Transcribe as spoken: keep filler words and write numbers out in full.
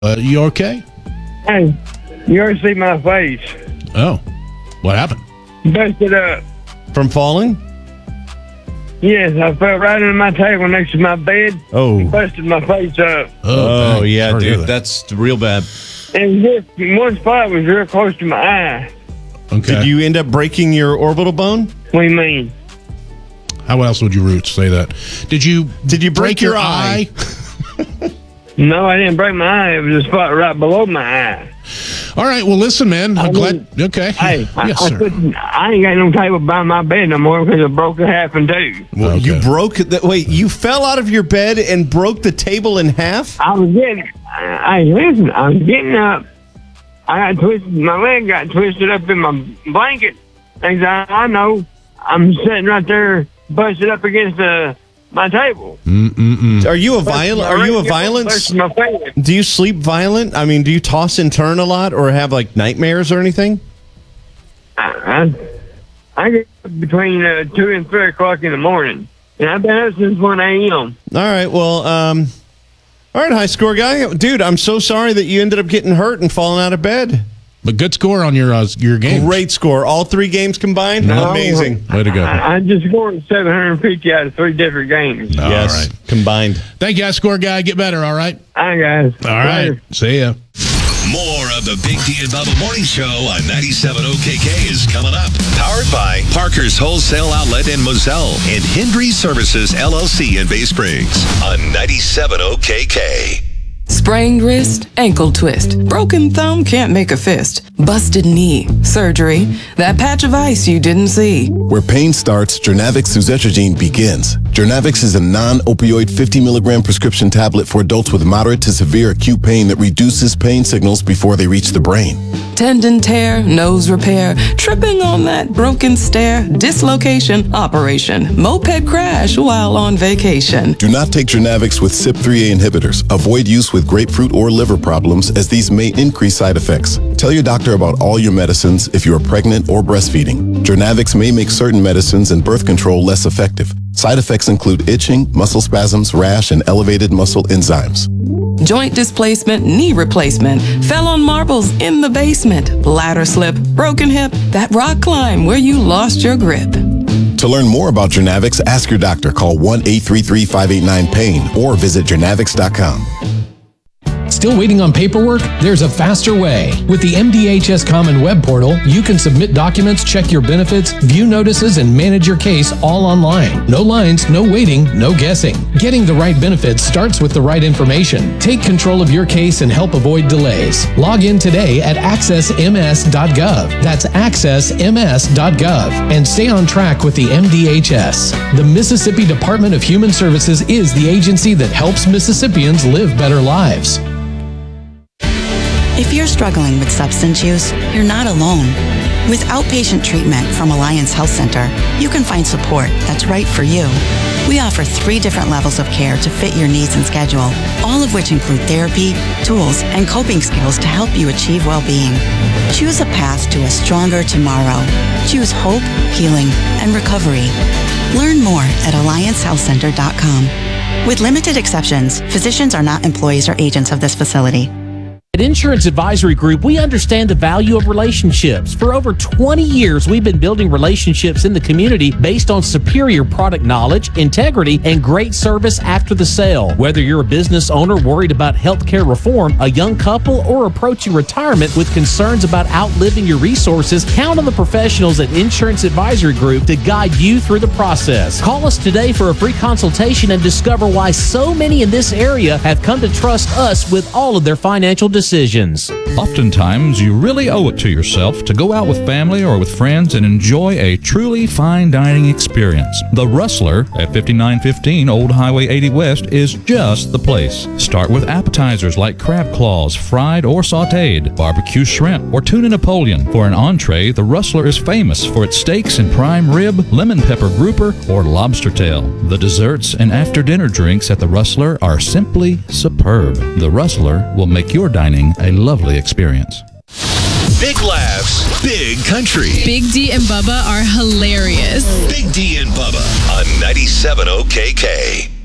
Uh, you okay? Hey, you ever see my face? Oh, what happened? Busted up. From falling? Yes, I fell right under my table next to my bed. Oh. Busted my face up. Oh, dang. yeah, Sorry to hear dude. that. That's real bad. And just one spot was real close to my eye. Okay. Did you end up breaking your orbital bone? What do you mean? How else would you root say that? Did you? Did you break your eye? No, I didn't break my eye. It was a spot right below my eye. All right. Well, listen, man. I'm I glad. mean, Okay. Hey, I, yes, I, sir. couldn't, I ain't got no table by my bed no more because I broke it half in two. Well, Okay. You broke the wait. You fell out of your bed and broke the table in half. I was getting, I, hey, listen, I was getting up. I got twisted, my leg got twisted up in my blanket. Things I, I know, I'm sitting right there, busted up against the, my table. Mm-mm-mm. Are you a violent? Are you a violence? My face. Do you sleep violent? I mean, do you toss and turn a lot, or have like nightmares or anything? I, I, I get up between uh, two and three o'clock in the morning, and I've been up since one a.m. All right. Well, um, all right, high score guy, dude. I'm so sorry that you ended up getting hurt and falling out of bed. But good score on your uh, your game. Great score. All three games combined. No. Amazing. Way to go. I, I just scored seven hundred fifty out of three different games. All yes, right. combined. Thank you, high score guy. Get better. All right. All right, guys. All right. Later. See ya. More of the Big D and Bubba Morning Show on ninety-seven O K K is coming up. Powered by Parker's Wholesale Outlet in Moselle and Hendry Services L L C in Bay Springs on ninety-seven O K K. Sprained wrist, ankle twist, broken thumb can't make a fist, busted knee, surgery, that patch of ice you didn't see. Where pain starts, Jernavix suzetrigine begins. Jernavix is a non-opioid fifty milligram prescription tablet for adults with moderate to severe acute pain that reduces pain signals before they reach the brain. Tendon tear, nose repair, tripping on that broken stair, dislocation, operation, moped crash while on vacation. Do not take Jernavix with C Y P three A inhibitors. Avoid use with grapefruit or liver problems, as these may increase side effects. Tell your doctor about all your medicines if you are pregnant or breastfeeding. Jernavix may make certain medicines and birth control less effective. Side effects include itching, muscle spasms, rash, and elevated muscle enzymes. Joint displacement, knee replacement, fell on marbles in the basement, ladder slip, broken hip, that rock climb where you lost your grip. To learn more about Jernavix, ask your doctor. Call one eight three three, five eight nine, pain or visit jernavix dot com. Still waiting on paperwork? There's a faster way. With the M D H S Common Web Portal, you can submit documents, check your benefits, view notices, and manage your case all online. No lines, no waiting, no guessing. Getting the right benefits starts with the right information. Take control of your case and help avoid delays. Log in today at access m s dot gov. That's access m s dot gov. And stay on track with the M D H S. The Mississippi Department of Human Services is the agency that helps Mississippians live better lives. If you're struggling with substance use, you're not alone. With outpatient treatment from Alliance Health Center, you can find support that's right for you. We offer three different levels of care to fit your needs and schedule, all of which include therapy, tools, and coping skills to help you achieve well-being. Choose a path to a stronger tomorrow. Choose hope, healing, and recovery. Learn more at alliance health center dot com. With limited exceptions, physicians are not employees or agents of this facility. At Insurance Advisory Group, we understand the value of relationships. For over twenty years, we've been building relationships in the community based on superior product knowledge, integrity, and great service after the sale. Whether you're a business owner worried about healthcare reform, a young couple, or approaching retirement with concerns about outliving your resources, count on the professionals at Insurance Advisory Group to guide you through the process. Call us today for a free consultation and discover why so many in this area have come to trust us with all of their financial decisions. Decisions. Oftentimes, you really owe it to yourself to go out with family or with friends and enjoy a truly fine dining experience. The Rustler at fifty-nine fifteen Old Highway eighty West is just the place. Start with appetizers like crab claws, fried or sautéed, barbecue shrimp, or tuna Napoleon. For an entree, the Rustler is famous for its steaks and prime rib, lemon pepper grouper, or lobster tail. The desserts and after-dinner drinks at the Rustler are simply superb. The Rustler will make your dining a lovely experience. Big laughs, big country. Big D and Bubba are hilarious. Big D and Bubba on ninety-seven O K K.